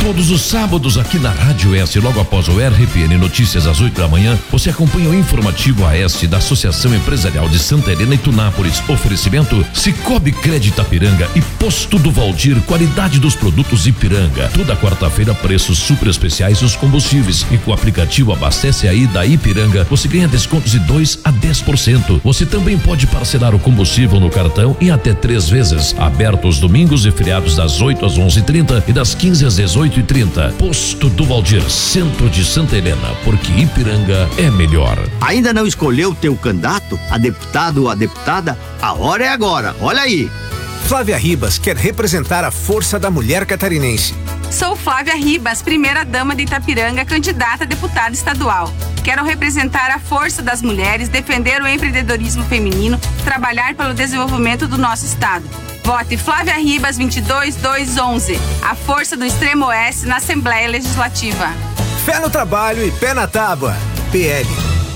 Todos os sábados aqui na Rádio Oeste, logo após o RPN Notícias às 8 da manhã, você acompanha o informativo Oeste da Associação Empresarial de Santa Helena e Tunápolis. Oferecimento Cicobi Crédito Ipiranga e Posto do Valdir, qualidade dos produtos Ipiranga. Toda quarta-feira preços super especiais nos combustíveis e com o aplicativo Abastece Aí da Ipiranga, você ganha descontos de 2 a 10%. Você também pode parcelar o combustível no cartão em até 3 vezes. Aberto os domingos e feriados das 8 às 11h30 e das 15 às 18h30. Posto do Valdir, centro de Santa Helena, porque Ipiranga é melhor. Ainda não escolheu o teu candidato, a deputado ou a deputada? A hora é agora, olha aí. Flávia Ribas quer representar a força da mulher catarinense. Sou Flávia Ribas, primeira-dama de Itapiranga, candidata a deputada estadual. Quero representar a força das mulheres, defender o empreendedorismo feminino, trabalhar pelo desenvolvimento do nosso estado. Vote Flávia Ribas 22211, a força do Extremo Oeste na Assembleia Legislativa. Fé no trabalho e pé na tábua. PL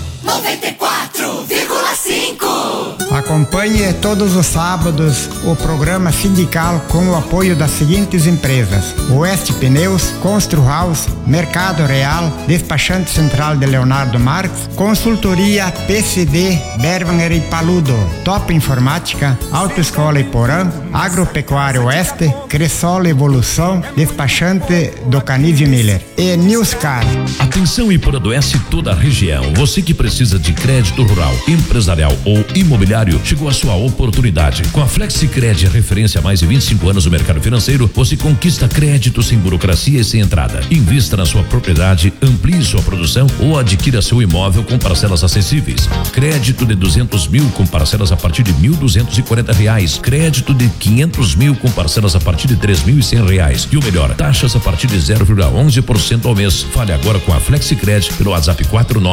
94,5. Acompanhe todos os sábados o programa sindical com o apoio das seguintes empresas: Oeste Pneus, Constru House, Mercado Real, Despachante Central de Leonardo Marques, Consultoria PCD, Berwanger e Paludo, Top Informática, Autoescola Iporã, Agropecuária Oeste, Cressol Evolução, Despachante do Canizio Miller e Newscar. Atenção Iporã do Oeste e toda a região. Você que precisa de crédito rural, empresarial ou imobiliário, chegou a sua oportunidade. Com a FlexiCred, referência há mais de 25 anos no mercado financeiro, você conquista crédito sem burocracia e sem entrada. Invista na sua propriedade, amplie sua produção ou adquira seu imóvel com parcelas acessíveis. Crédito de 200 mil com parcelas a partir de R$1.240. Crédito de 500 mil com parcelas a partir de R$3.100. E o melhor, taxas a partir de 0,11% ao mês. Fale agora com a FlexiCred pelo WhatsApp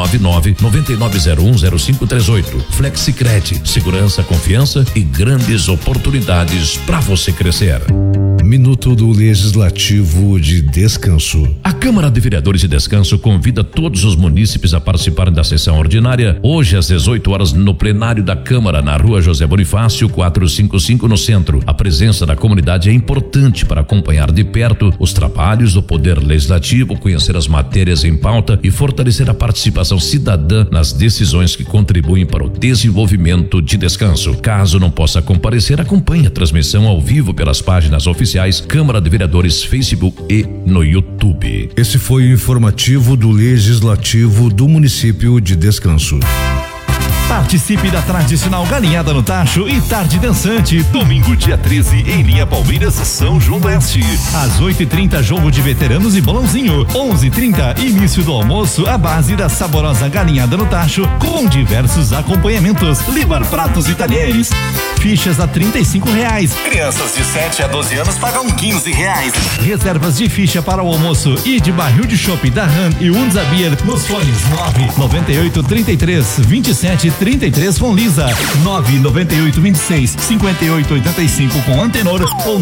499-9901-0538. FlexiCred, segurança, confiança e grandes oportunidades para você crescer. Minuto do Legislativo de Descanso. A Câmara de Vereadores de Descanso convida todos os munícipes a participarem da sessão ordinária hoje às 18 horas no plenário da Câmara, na Rua José Bonifácio 455, no centro. A presença da comunidade é importante para acompanhar de perto os trabalhos do Poder Legislativo, conhecer as matérias em pauta e fortalecer a participação cidadã nas decisões que contribuem para o desenvolvimento de Descanso. Caso não possa comparecer, acompanhe a transmissão ao vivo pelas páginas oficiais Câmara de Vereadores, Facebook e no YouTube. Esse foi o informativo do Legislativo do município de Descanso. Participe da tradicional galinhada no tacho e tarde dançante, domingo dia 13 em Linha Palmeiras, São João do Oeste. Às 8h30, jogo de veteranos e bolãozinho. 11h30, início do almoço, a base da saborosa galinhada no tacho, com diversos acompanhamentos, livrar pratos e talheres. Fichas a R$35. Crianças de 7 a 12 anos pagam R$15. Reservas de ficha para o almoço e de barril de chopp da Han e Unzabier nos fones 998332733 com Lisa, 998265885 com Antenor ou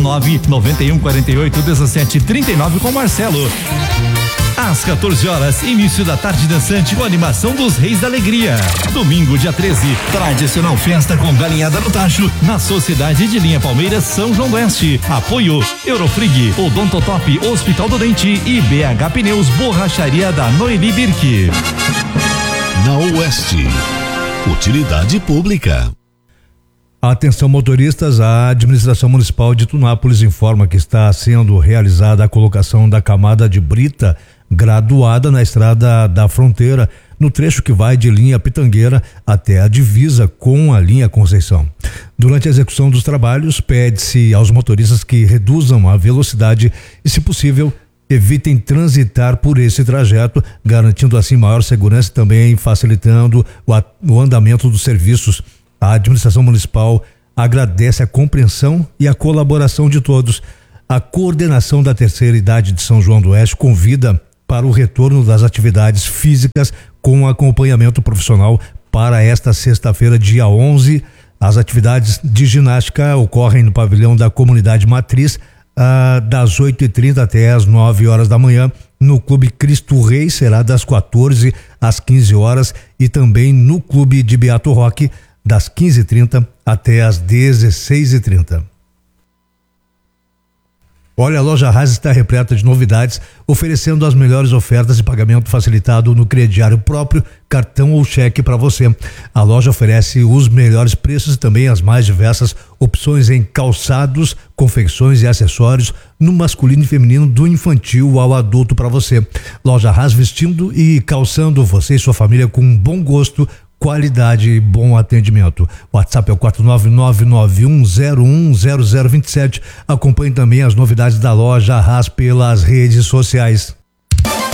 991481739 com Marcelo. Às 14 horas, início da tarde dançante com a animação dos Reis da Alegria. Domingo, dia 13, tradicional festa com galinhada no tacho, na Sociedade de Linha Palmeiras, São João do Oeste. Apoio Eurofrig, Odontotop, Hospital do Dente e BH Pneus, Borracharia da Noeli Birk. Na Oeste, utilidade pública. Atenção motoristas, a administração municipal de Tunápolis informa que está sendo realizada a colocação da camada de brita graduada na estrada da fronteira, no trecho que vai de linha Pitangueira até a divisa com a linha Conceição. Durante a execução dos trabalhos, pede-se aos motoristas que reduzam a velocidade e, se possível, evitem transitar por esse trajeto, garantindo assim maior segurança e também facilitando o andamento dos serviços. A administração municipal agradece a compreensão e a colaboração de todos. A coordenação da terceira idade de São João do Oeste convida para o retorno das atividades físicas com acompanhamento profissional para esta sexta-feira, dia 11. As atividades de ginástica ocorrem no pavilhão da comunidade matriz, das 8h30 até as 9 horas da manhã. No Clube Cristo Rei será das 14 às 15 horas e também no Clube de Beato Roque das 15h30 até as 16h30. Olha, a Loja Haas está repleta de novidades, oferecendo as melhores ofertas de pagamento facilitado no crediário próprio, cartão ou cheque para você. A loja oferece os melhores preços e também as mais diversas opções em calçados, confecções e acessórios no masculino e feminino, do infantil ao adulto para você. Loja Haas, vestindo e calçando você e sua família com bom gosto, qualidade e bom atendimento. O WhatsApp é o 49991010027. Acompanhe também as novidades da Loja Haas pelas redes sociais.